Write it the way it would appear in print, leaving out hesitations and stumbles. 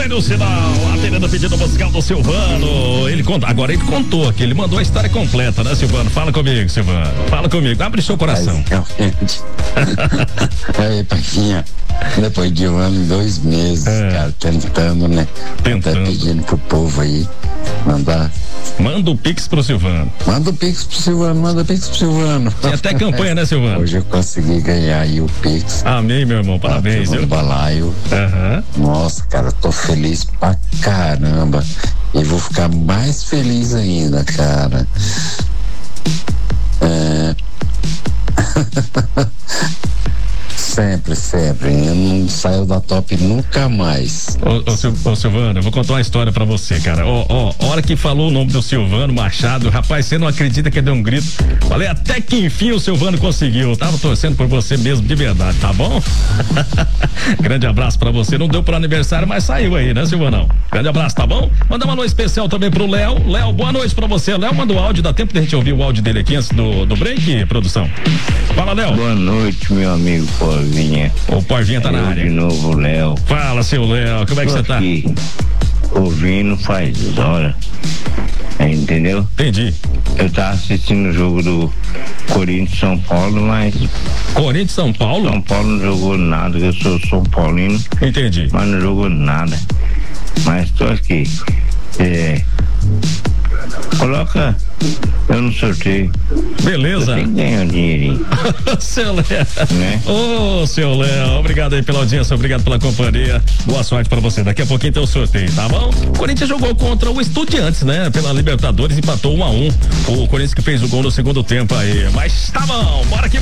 no sinal, atendendo o pedido musical do Silvano. Agora ele contou aqui, ele mandou a história completa, né, Silvano? Fala comigo, Silvano. Fala comigo, abre seu coração. Aí, Paquinha, depois de 1 ano e 2 meses, cara, tentando, né? Tá pedindo pro povo aí mandar. Manda o Pix pro Silvano. Manda o Pix pro Silvano. Tem até campanha, né, Silvano? Hoje eu consegui ganhar aí o Pix. Amém, meu irmão, parabéns, viu? Balaio. Nossa, cara, tô feliz pra caramba. E vou ficar mais feliz ainda, cara. Sempre. Eu não saio da top nunca mais. Ô Silvano, eu vou contar uma história pra você, cara. Hora que falou o nome do Silvano Machado, rapaz, você não acredita que deu um grito. Falei, até que enfim o Silvano conseguiu. Eu tava torcendo por você mesmo, de verdade, tá bom? Grande abraço pra você. Não deu pro aniversário, mas saiu aí, né, Silvanão? Grande abraço, tá bom? Manda uma alô especial também pro Léo. Léo, boa noite pra você. Léo, manda o áudio, dá tempo de a gente ouvir o áudio dele aqui antes do break, produção? Fala, Léo. Boa noite, meu amigo Porvinha. O Porvinha tá na área. De novo, Léo. Fala, seu Léo, como é que você tá? Aqui, ouvindo faz hora. Entendeu? Entendi. Eu tava assistindo o jogo do Corinthians São Paulo, mas. Corinthians São Paulo? São Paulo não jogou nada, eu sou São Paulino. Entendi. Mas não jogou nada. Mas tô aqui. Coloca eu no sorteio. Beleza. Você ganha um dinheirinho. Seu Léo. Né? Ô, seu Léo, obrigado aí pela audiência, obrigado pela companhia. Boa sorte pra você. Daqui a pouquinho tem o sorteio, tá bom? O Corinthians jogou contra o Estudiantes, né? Pela Libertadores, empatou 1-1. O Corinthians que fez o gol no segundo tempo aí. Mas tá bom, bora que